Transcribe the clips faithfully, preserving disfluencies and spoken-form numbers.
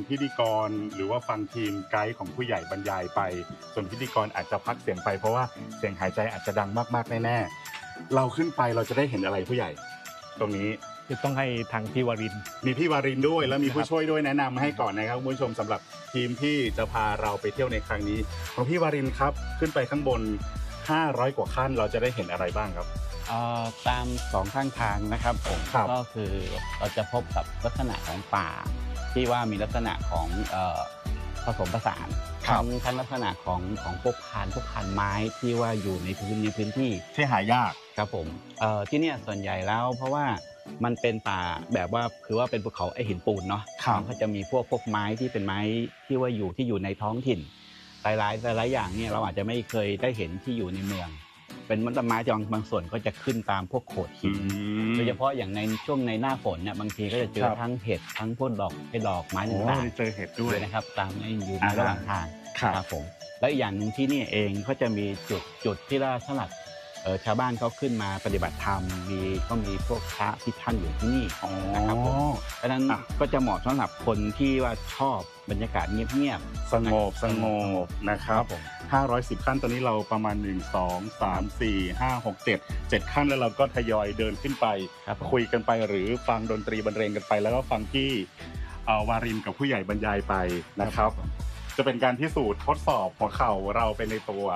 พิธีกรหรือว่าฟังทีมไกด์ของผู้ใหญ่บรรยายไปส่วนพิธีกรอาจจะพักเสียงไปเพราะว่าเสียงหายใจอาจจะดังมากๆแน่ๆเราขึ้นไปเราจะได้เห็นอะไรผู้ใหญ่ตรงนี้คือต้องให้ทางพี่วรินมีพี่วารินด้วยแล้วมีผู้ช่วยด้วยแนะนำให้ก่อนนะครับคุณผู้ชมสำหรับทีมที่จะพาเราไปเที่ยวในครั้งนี้ของพี่วารินครับขึ้นไปข้างบนห้าร้อยกว่าขั้นเราจะได้เห็นอะไรบ้างครับตามสองข้างทางนะครับผมก็คือเราจะพบกับลักษณะของป่าที่ว่ามีลักษณะของผสมผสานทั้งทั้งลักษณะของของพวกพานพวกพานไม้ที่ว่าอยู่ในพื้นในพื้นที่ที่หายากครับผมที่นี่ส่วนใหญ่แล้วเพราะว่ามันเป็นป่าแบบว่าคือว่าเป็นภูเขาไอหินปูนเนาะมันก็จะมีพวกพวกไม้ที่เป็นไม้ที่ว่าอยู่ที่อยู่ในท้องถิ่นหลายๆหลายอย่างเนี่ยเราอาจจะไม่เคยได้เห็นที่อยู่ในเมืองเป็นต้นไม้บางบางส่วนก็จะขึ้นตามพวกโขดหินโดยเฉพาะอย่างในช่วงในหน้าฝนเนี่ยบางทีก็จะเจอทั้งเห็ดทั้งพวกดอกไอ้ดอกไม้ต่างๆเจอเห็ดด้วยนะครับตามในอยู่ในระหว่างทางครับผมแล้วอีกอย่างหนึ่งที่นี่เองก็จะมีจุดจุดที่เราสลัดชาวบ้านเขาขึ้นมาปฏิบัติธรรมมีก็มีพวกพระที่ท่านอยู่ที่นี่นะครับผมเพราะฉะนั้นก็จะเหมาะสำหรับคนที่ว่าชอบบรรยากาศเงียบๆสงบสงบนะครับห้าร้อยสิบขั้นตอนนี้เราประมาณหนึ่ง สอง สาม สี่ ห้า หก เจ็ด เจ็ดขั้นแล้วเราก็ทยอยเดินขึ้นไปคุยกันไปหรือฟังดนตรีบรรเลงกันไปแล้วก็ฟังที่วารินกับผู้ใหญ่บรรยายไปนะครับจะเป็นการพิสูจน์ทดสอบหัวเข่าเราไปในตัว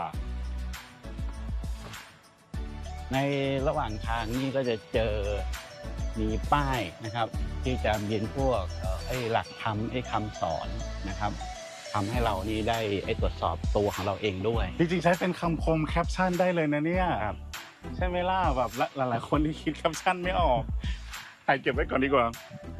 ในระหว่างทางนี่ก็จะเจอมีป้ายนะครับที่จะเรียนพวกไอ้หลักธรรมไอ้คำสอนนะครับทำให้เรานี่ได้ไอ้ตรวจสอบตัวของเราเองด้วยจริงๆใช้เป็นคำคมแคปชั่นได้เลยนะเนี่ยใช่ไหมล่ะแบบหลายๆคนที่คิดแคปชั่นไม่ออกถ่ายเก็บไว้ก่อนดีกว่า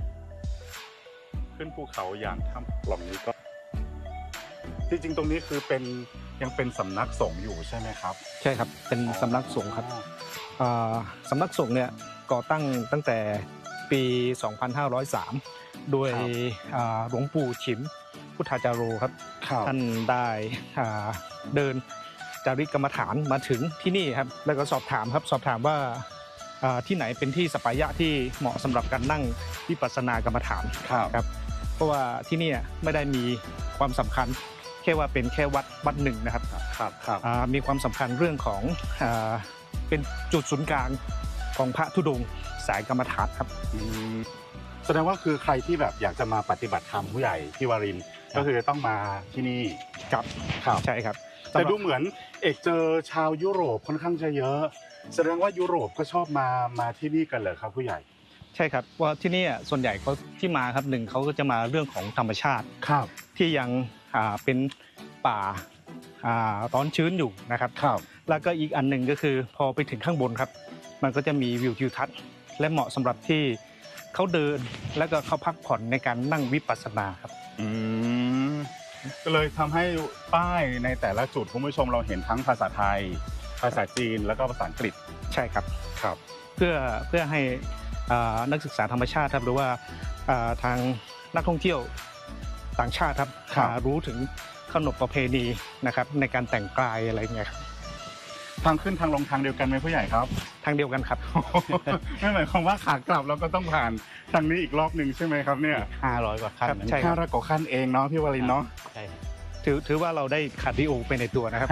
ขึ้นภูเขาอย่างถ้ำปล่องนี้ก็จริงๆตรงนี้คือเป็นยังเป็นสำนักสงฆ์อยู่ใช่ไหมครับใช่ครับเป็นสำนักสงฆ์ครับสำนักสงฆ์เนี่ยก่อตั้งตั้งแต่ปีสองพันห้าร้อยสามโดยหลวงปู่ฉิมพุทธาจาโรครับท่านได้เดินจาริกกรรมฐานมาถึงที่นี่ครับแล้วก็สอบถามครับสอบถามว่าที่ไหนเป็นที่สัปปายะที่เหมาะสำหรับการนั่งวิปัสสนากรรมฐานครับเพราะว่าที่นี่ไม่ได้มีความสำคัญแค่ว่าเป็นแค่วัดวัดหนึ่งนะครับครับครับมีความสำคัญเรื่องของเป็นจุดศูนย์กลางของพระธุดงค์สายกรรมฐานครับแสดงว่าคือใครที่แบบอยากจะมาปฏิบัติธรรมผู้ใหญ่ที่วารินก็คือจะต้องมาที่นี่ครับใช่ครับแต่ดูเหมือนเอกเจอชาวยุโรปค่อนข้างจะเยอะแสดงว่ายุโรปก็ชอบมามาที่นี่กันเหรอครับผู้ใหญ่ใช่ครับว่าที่นี่ส่วนใหญ่เขาที่มาครับหนึ่งเขาก็จะมาเรื่องของธรรมชาติครับที่ยังเป็นป่าร้อนชื้นอยู่นะครับครับแล้วก็อีกอันหนึ่งก็คือพอไปถึงข้างบนครับมันก็จะมีวิวทิวทัศน์และเหมาะสำหรับที่เขาเดินแล้วก็เขาพักผ่อนในการนั่งวิปัสสนาครับอืมก็เลยทำให้ป้ายในแต่ละจุดคุณผู้ชมเราเห็นทั้งภาษาไทยภาษาจีนแล้วก็ภาษาอังกฤษใช่ครับครับเพื่อเพื่อให้นักศึกษาธรรมชาติครับหรือว่าทางนักท่องเที่ยวต่างชาติครับรู้ถึงขนบประเพณีนะครับในการแต่งกายอะไรเงี้ยครับทางขึ้นทางลงทางเดียวกันไหมผู้ใหญ่ครับทางเดียวกันครับไม่หมายความว่าขากลับเราก็ต้องผ่านทางนี้อีกรอบหนึ่งใช่ไหมครับเนี่ยห้าร้อยกว่าขั้นใช่ห้าร้อยกว่าขั้นเองเนาะพี่วรินทร์เนาะใช่ถือถือว่าเราได้คาร์ดิโอไปในตัวนะครับ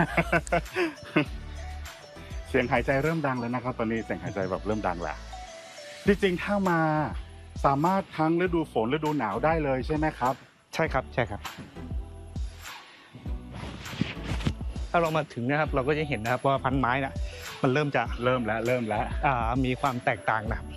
เสียงหายใจเริ่มดังแล้วนะครับตอนนี้เสียงหายใจแบบเริ่มดังแล้วจริงๆถ้ามาสามารถทั้งฤดูฝนฤดูหนาวได้เลยใช่ไหมครับใช่ครับใช่ครับถ้าเรามาถึงนะครับเราก็จะเห็นนะครับว่าพันไม้น่ะมันเริ่มจะเริ่มแล้วเริ่มแล้วมีความแตกต่างนะครับ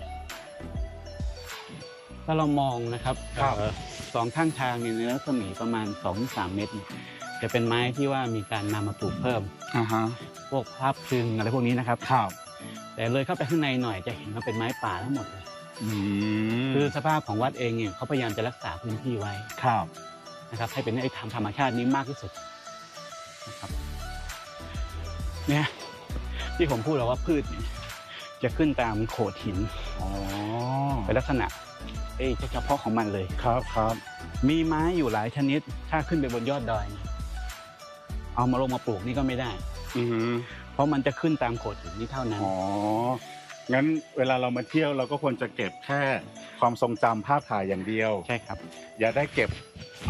ถ้าเรามองนะครับสองข้างทางในรัศมีประมาณ สองถึงสาม เมตรจะเป็นไม้ที่ว่ามีการนำมาปลูกเพิ่มพวกพับพึงอะไรพวกนี้นะครับแต่เลยเข้าไปข้างในหน่อยจะเห็นว่าเป็นไม้ป่าทั้งหมดเลยคือสภาพของวัดเองเนี่ยเขาพยายามจะรักษาพื้นที่ไว้นะครับให้เป็นไอ้ธรรมธรรมชาตินี้มากที่สุดนะครับเนี่ยที่ผมพูดแล้วว่าพืชจะขึ้นตามโขดหินเป็นลักษณะเอ้เฉพาะของมันเลยครับครับมีไม้อยู่หลายชนิดถ้าขึ้นไปบนยอดดอยเอามาลงมาปลูกนี่ก็ไม่ได้เพราะมันจะขึ้นตามโขดหินนี้เท่านั้นอ๋องั้นเวลาเรามาเที่ยวเราก็ควรจะเก็บแค่ความทรงจำภาพถ่ายอย่างเดียวใช่ครับอย่าได้เก็บ